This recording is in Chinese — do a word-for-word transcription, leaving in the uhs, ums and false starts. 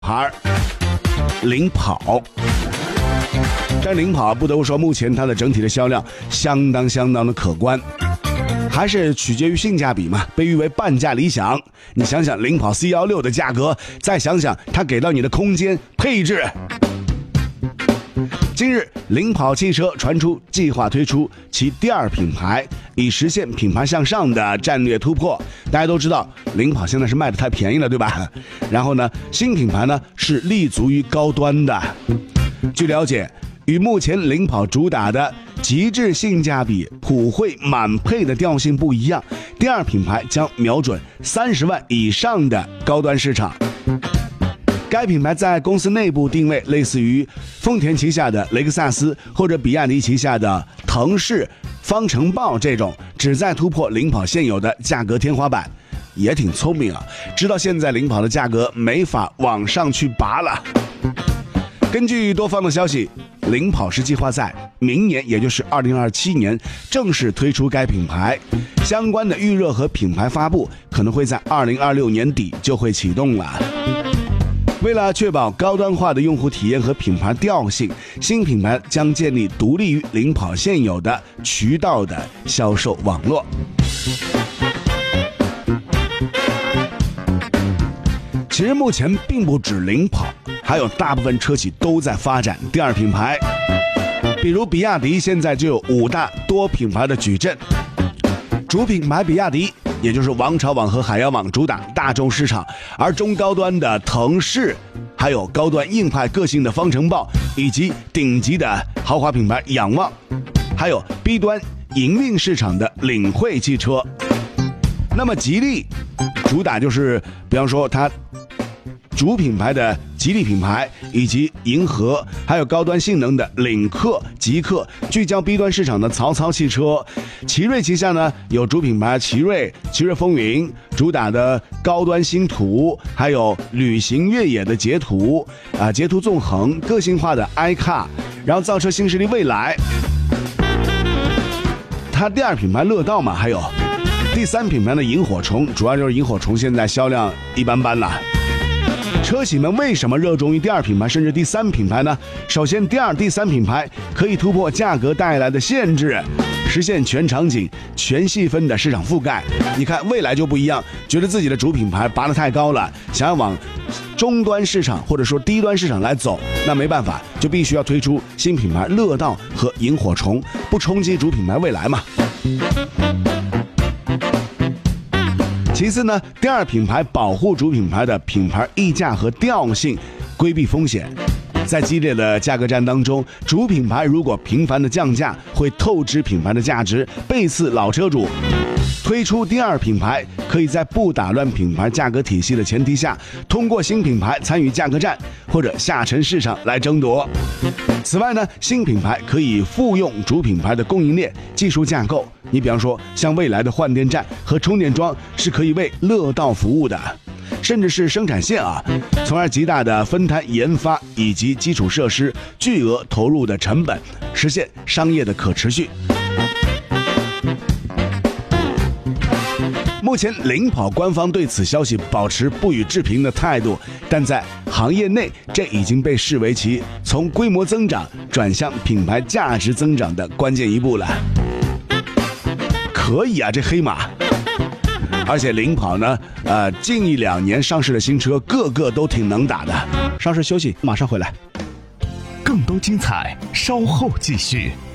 牌领跑。这领跑不得不说，目前它的整体的销量相当相当的可观，还是取决于性价比嘛，被誉为半价理想。你想想领跑 C 一六 的价格，再想想它给到你的空间配置。今日领跑汽车传出计划推出其第二品牌，以实现品牌向上的战略突破。大家都知道领跑现在是卖的太便宜了，对吧？然后呢，新品牌呢是立足于高端的。据了解，与目前领跑主打的极致性价比、普惠满配的调性不一样，第二品牌将瞄准三十万以上的高端市场。该品牌在公司内部定位类似于丰田旗下的雷克萨斯或者比亚迪旗下的腾势、方程豹这种，旨在突破领跑现有的价格天花板。也挺聪明啊，知道现在领跑的价格没法往上去拔了。根据多方的消息，领跑是计划在明年，也就是二零二七年正式推出该品牌，相关的预热和品牌发布可能会在二零二六年底就会启动了。为了确保高端化的用户体验和品牌调性，新品牌将建立独立于领跑现有的渠道的销售网络。其实目前并不止领跑，还有大部分车企都在发展第二品牌，比如比亚迪现在就有五大多品牌的矩阵，主品牌比亚迪，也就是王朝网和海洋网主打大众市场，而中高端的腾势，还有高端硬派个性的方程豹，以及顶级的豪华品牌仰望，还有 B 端营运市场的领汇汽车。那么吉利主打就是比方说它主品牌的吉利品牌，以及银河，还有高端性能的领克、极氪，聚焦 B 端市场的曹操汽车。奇瑞旗下呢有主品牌奇瑞、奇瑞风云，主打的高端星途，还有旅行越野的捷途啊，捷途纵横，个性化的 iCar， 然后造车新势力蔚来，它第二品牌乐道嘛，还有第三品牌的萤火虫，主要就是萤火虫现在销量一般般了。车企们为什么热衷于第二品牌甚至第三品牌呢？首先，第二、第三品牌可以突破价格带来的限制，实现全场景、全细分的市场覆盖。你看蔚来就不一样，觉得自己的主品牌拔得太高了，想要往终端市场或者说低端市场来走，那没办法，就必须要推出新品牌乐道和萤火虫，不冲击主品牌蔚来嘛。其次呢，第二品牌保护主品牌的品牌溢价和调性，规避风险。在激烈的价格战当中，主品牌如果频繁的降价，会透支品牌的价值，背刺老车主。推出第二品牌，可以在不打乱品牌价格体系的前提下，通过新品牌参与价格战或者下沉市场来争夺。此外呢，新品牌可以复用主品牌的供应链技术架构，你比方说像未来的换电站和充电桩是可以为乐道服务的，甚至是生产线啊，从而极大的分摊研发以及基础设施巨额投入的成本，实现商业的可持续。目前领跑官方对此消息保持不予置评的态度，但在行业内这已经被视为其从规模增长转向品牌价值增长的关键一步了。可以啊，这黑马。而且领跑呢，呃，近一两年上市的新车个个都挺能打的。稍事休息，马上回来。 更多精彩稍后继续。